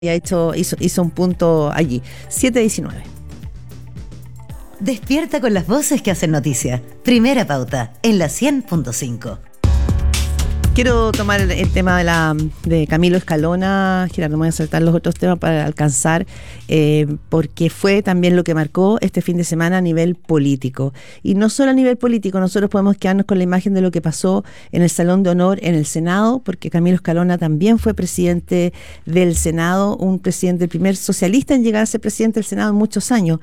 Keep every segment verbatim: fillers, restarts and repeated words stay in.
ha hecho, hizo, hizo un punto allí. siete diecinueve. Despierta con las voces que hacen noticia. Primera Pauta, en la cien punto cinco. Quiero tomar el, el tema de la de Camilo Escalona, Gerardo, me voy a saltar los otros temas para alcanzar, eh, porque fue también lo que marcó este fin de semana a nivel político. Y no solo a nivel político, nosotros podemos quedarnos con la imagen de lo que pasó en el Salón de Honor en el Senado, porque Camilo Escalona también fue presidente del Senado, un presidente, el primer socialista en llegar a ser presidente del Senado en muchos años.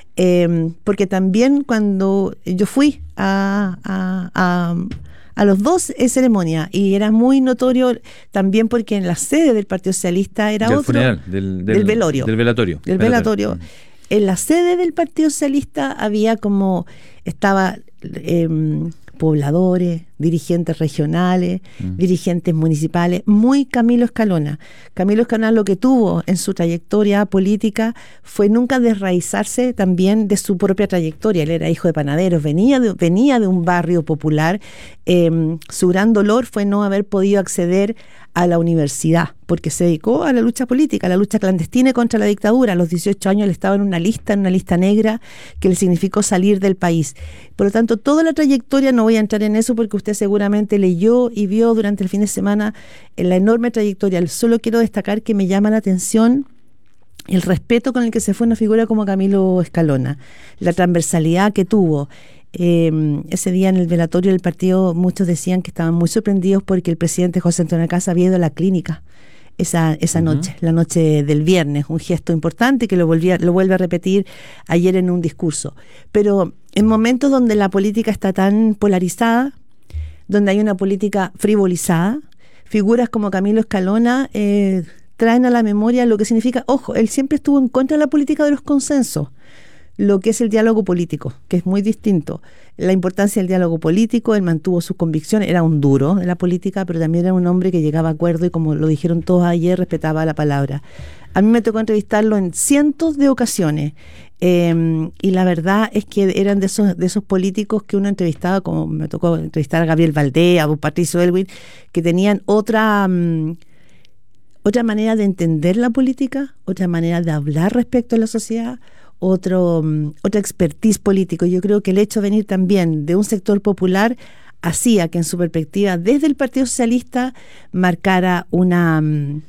Eh, porque también cuando yo fui a... a, a a los dos en ceremonia, y era muy notorio también porque en la sede del Partido Socialista era del otro... Funeral, del, del, del velorio. Del velatorio. Del velatorio. velatorio. En la sede del Partido Socialista había como... Estaba... Eh, pobladores, dirigentes regionales, mm. dirigentes municipales, muy Camilo Escalona. Camilo Escalona lo que tuvo en su trayectoria política fue nunca desraizarse también de su propia trayectoria. Él era hijo de panaderos, venía de, venía de un barrio popular. Eh, su gran dolor fue no haber podido acceder a la universidad, porque se dedicó a la lucha política, a la lucha clandestina contra la dictadura. A los dieciocho años él estaba en una lista, en una lista negra, que le significó salir del país. Por lo tanto, toda la trayectoria, no voy a entrar en eso porque usted seguramente leyó y vio durante el fin de semana la enorme trayectoria. Solo quiero destacar que me llama la atención el respeto con el que se fue una figura como Camilo Escalona, la transversalidad que tuvo. Eh, ese día en el velatorio del partido muchos decían que estaban muy sorprendidos porque el presidente José Antonio Kast había ido a la clínica esa, esa uh-huh. noche, la noche del viernes, un gesto importante que lo, volvía, lo vuelve a repetir ayer en un discurso. Pero en momentos donde la política está tan polarizada, donde hay una política frivolizada, figuras como Camilo Escalona eh, traen a la memoria lo que significa, ojo, él siempre estuvo en contra de la política de los consensos, lo que es el diálogo político, que es muy distinto. La importancia del diálogo político, él mantuvo sus convicciones, era un duro de la política, pero también era un hombre que llegaba a acuerdo y, como lo dijeron todos ayer, respetaba la palabra. A mí me tocó entrevistarlo en cientos de ocasiones, eh, y la verdad es que eran de esos, de esos políticos que uno entrevistaba, como me tocó entrevistar a Gabriel Valdés, a Patricio Elwin, que tenían otra... Um, otra manera de entender la política, otra manera de hablar respecto a la sociedad, otro otra expertise político. Yo creo que el hecho de venir también de un sector popular hacía que en su perspectiva desde el Partido Socialista marcara una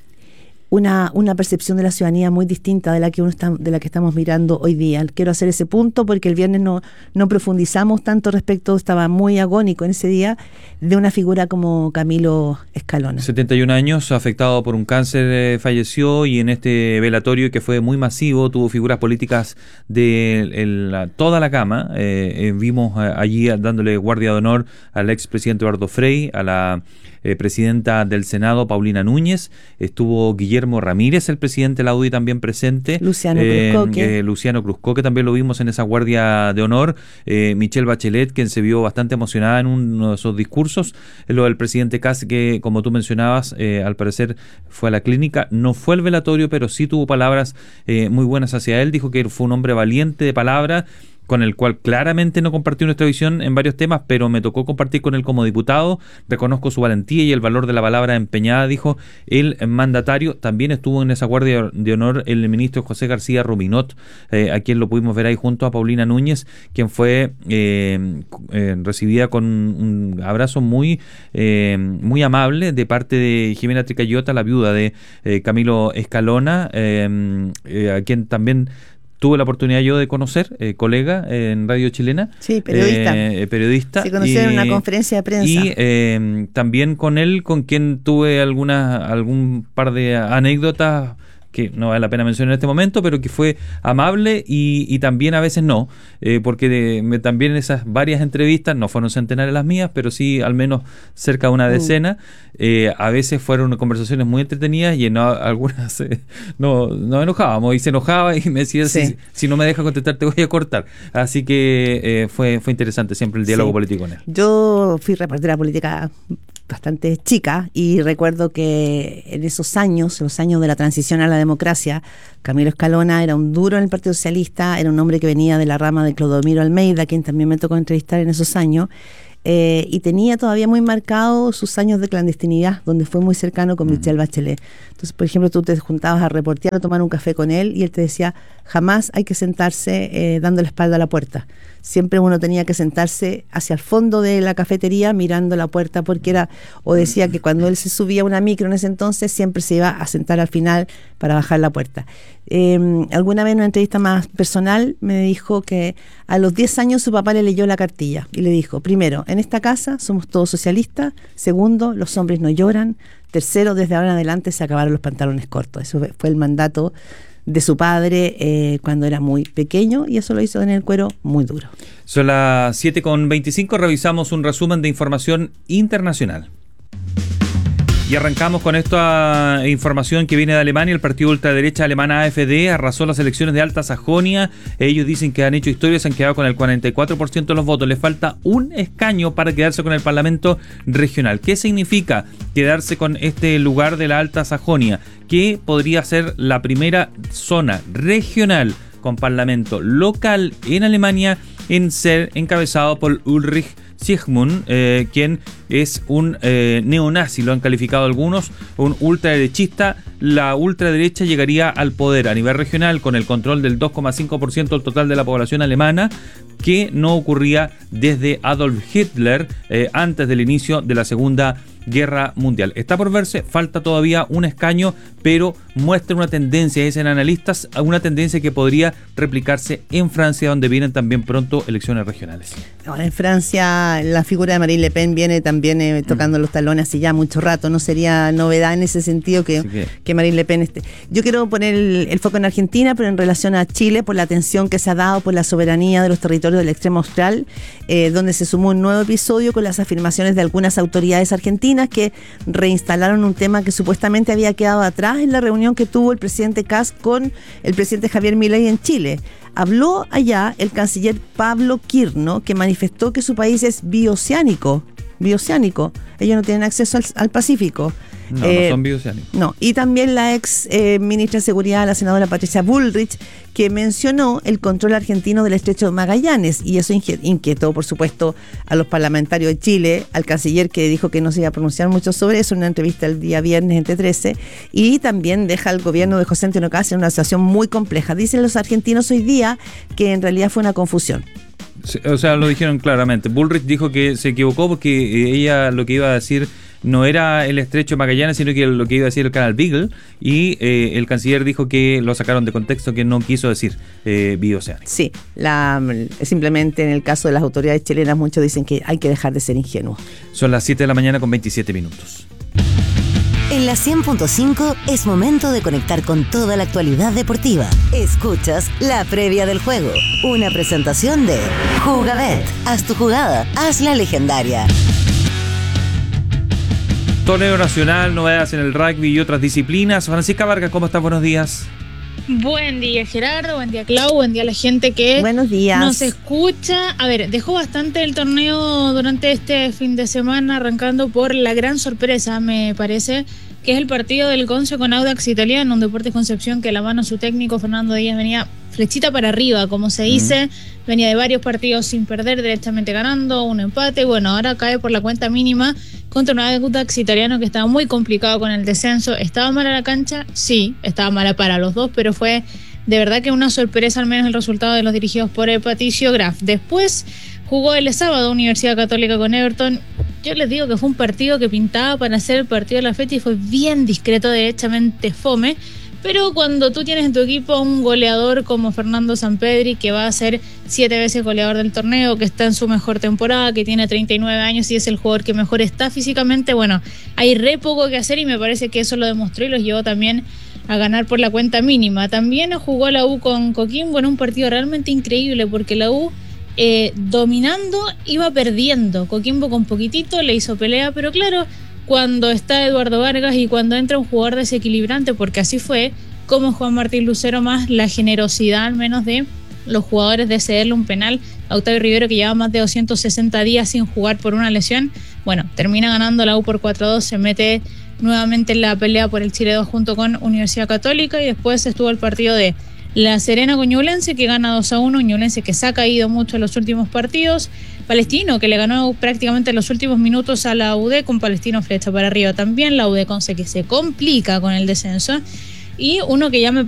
una una percepción de la ciudadanía muy distinta de la que uno está, de la que estamos mirando hoy día. Quiero hacer ese punto porque el viernes no no profundizamos tanto respecto, estaba muy agónico en ese día, de una figura como Camilo Escalona. setenta y un años, afectado por un cáncer, eh, falleció, y en este velatorio que fue muy masivo, tuvo figuras políticas de el, la, toda la cama. Eh, eh, vimos eh, allí dándole guardia de honor al expresidente Eduardo Frei, a la eh, presidenta del Senado, Paulina Núñez, estuvo Guillermo Ramírez, el presidente de la U D I, también presente. Luciano eh, Cruzcoque. Eh, Luciano Cruzcoque también lo vimos en esa guardia de honor. Eh, Michelle Bachelet, quien se vio bastante emocionada en uno de esos discursos. Lo del presidente Kast, que como tú mencionabas, eh, al parecer fue a la clínica. No fue al velatorio, pero sí tuvo palabras eh, muy buenas hacia él. Dijo que fue un hombre valiente de palabra, con el cual claramente no compartió nuestra visión en varios temas, pero me tocó compartir con él como diputado. Reconozco su valentía y el valor de la palabra empeñada, dijo el mandatario. También estuvo en esa guardia de honor el ministro José García Ruminot, eh, a quien lo pudimos ver ahí junto a Paulina Núñez, quien fue eh, eh, recibida con un abrazo muy, eh, muy amable de parte de Jimena Tricayota, la viuda de eh, Camilo Escalona, eh, eh, a quien también tuve la oportunidad yo de conocer, eh, colega eh, en Radio Chilena. Sí, periodista. Eh, periodista. Se conocieron en una conferencia de prensa. Y eh, también con él, con quien tuve alguna, algún par de anécdotas que no vale la pena mencionar en este momento, pero que fue amable y, y también a veces no, eh, porque de, me, también esas varias entrevistas, no fueron centenares las mías, pero sí al menos cerca de una decena, eh, a veces fueron conversaciones muy entretenidas y en no, algunas eh, no, nos enojábamos, y se enojaba y me decía, sí. si, si no me dejas contestar te voy a cortar. Así que eh, fue, fue interesante siempre el diálogo sí. político con él. Yo fui reportera política bastante chica y recuerdo que en esos años, los años de la transición a la democracia, Camilo Escalona era un duro en el Partido Socialista, era un hombre que venía de la rama de Clodomiro Almeida, quien también me tocó entrevistar en esos años, eh, y tenía todavía muy marcados sus años de clandestinidad, donde fue muy cercano con Michelle Bachelet. Entonces, por ejemplo, tú te juntabas a reportear o tomar un café con él y él te decía, jamás hay que sentarse eh, dando la espalda a la puerta. Siempre uno tenía que sentarse hacia el fondo de la cafetería mirando la puerta, porque era, o decía que cuando él se subía a una micro en ese entonces, siempre se iba a sentar al final para bajar la puerta. Eh, alguna vez en una entrevista más personal me dijo que a los diez años su papá le leyó la cartilla y le dijo, primero, en esta casa somos todos socialistas, segundo, los hombres no lloran, tercero, desde ahora en adelante se acabaron los pantalones cortos. Eso fue el mandato de su padre eh, cuando era muy pequeño, y eso lo hizo en el cuero muy duro. Son las siete con veinticinco, revisamos un resumen de información internacional. Y arrancamos con esta información que viene de Alemania. El partido ultraderecha alemán A F D arrasó las elecciones de Alta Sajonia. Ellos dicen que han hecho historia, se han quedado con el cuarenta y cuatro por ciento de los votos. Les falta un escaño para quedarse con el Parlamento regional. ¿Qué significa quedarse con este lugar de la Alta Sajonia? Que podría ser la primera zona regional con parlamento local en Alemania en ser encabezado por Ulrich Zygmunt, eh, quien es un eh, neonazi, lo han calificado algunos, un ultraderechista. La ultraderecha llegaría al poder a nivel regional con el control del dos coma cinco por ciento del total de la población alemana, que no ocurría desde Adolf Hitler eh, antes del inicio de la Segunda Guerra Mundial. Está por verse, falta todavía un escaño, pero muestra una tendencia, dicen analistas, una tendencia que podría replicarse en Francia, donde vienen también pronto elecciones regionales. Ahora en Francia la figura de Marine Le Pen viene también eh, tocando mm. los talones hace ya mucho rato. No sería novedad en ese sentido que, que... que Marine Le Pen esté. Yo quiero poner el, el foco en Argentina, pero en relación a Chile, por la atención que se ha dado por la soberanía de los territorios del extremo austral, eh, donde se sumó un nuevo episodio con las afirmaciones de algunas autoridades argentinas que reinstalaron un tema que supuestamente había quedado atrás en la reunión que tuvo el presidente Kast con el presidente Javier Milei en Chile. Habló allá el canciller Pablo Quirno, que manifestó que su país es bioceánico, bioceánico. Ellos no tienen acceso al, al Pacífico. No, eh, no son bioceánicos. No, y también la ex eh, ministra de Seguridad, la senadora Patricia Bullrich, que mencionó el control argentino del estrecho de Magallanes, y eso inquietó, por supuesto, a los parlamentarios de Chile, al canciller, que dijo que no se iba a pronunciar mucho sobre eso en una entrevista el día viernes en T trece, y también deja al gobierno de José Antonio Kast en una situación muy compleja. Dicen los argentinos hoy día que en realidad fue una confusión. O sea, lo dijeron claramente. Bullrich dijo que se equivocó porque ella lo que iba a decir no era el estrecho de Magallanes, sino que lo que iba a decir el canal Beagle, y eh, el canciller dijo que lo sacaron de contexto, que no quiso decir eh, bioceánico. Sí, la, simplemente en el caso de las autoridades chilenas muchos dicen que hay que dejar de ser ingenuos. Son las siete de la mañana con veintisiete minutos. En la cien punto cinco es momento de conectar con toda la actualidad deportiva. Escuchas la previa del juego, una presentación de Jugabet. Haz tu jugada, hazla legendaria. Torneo nacional, novedades en el rugby y otras disciplinas. Francisca Vargas, ¿cómo estás? Buenos días. Buen día, Gerardo, buen día, Clau, buen día a la gente que Buenos días. nos escucha. A ver, dejó bastante el torneo durante este fin de semana, arrancando por la gran sorpresa, me parece, que es el partido del Conce con Audax Italiano, un Deportes Concepción que la mano su técnico Fernando Díaz venía flechita para arriba, como se dice, mm. venía de varios partidos sin perder, directamente ganando, un empate, y bueno, ahora cae por la cuenta mínima contra un Audax Italiano que estaba muy complicado con el descenso. ¿Estaba mala la cancha? Sí, estaba mala para los dos, pero fue de verdad que una sorpresa al menos el resultado de los dirigidos por Patricio Graf. Después jugó el sábado Universidad Católica con Everton. Yo les digo que fue un partido que pintaba para ser el partido de la fecha y fue bien discreto, derechamente fome. Pero cuando tú tienes en tu equipo un goleador como Fernando Sampedri, que va a ser siete veces goleador del torneo, que está en su mejor temporada, que tiene treinta y nueve años y es el jugador que mejor está físicamente, bueno, hay re poco que hacer y me parece que eso lo demostró y los llevó también a ganar por la cuenta mínima. También jugó la U con Coquimbo en un partido realmente increíble, porque la U eh, dominando iba perdiendo. Coquimbo con poquitito le hizo pelea, pero claro, cuando está Eduardo Vargas y cuando entra un jugador desequilibrante, porque así fue, como Juan Martín Lucero, más la generosidad al menos de los jugadores de cederle un penal a Octavio Rivero, que lleva más de doscientos sesenta días sin jugar por una lesión, bueno, termina ganando la U por cuatro a dos, se mete nuevamente en la pelea por el Chile dos junto con Universidad Católica, y después estuvo el partido de La Serena con Ñublense, que gana dos a uno, Ñublense que se ha caído mucho en los últimos partidos. Palestino, que le ganó prácticamente en los últimos minutos a la U D, con Palestino flecha para arriba también. La U D Conce, que se complica con el descenso. Y uno que ya me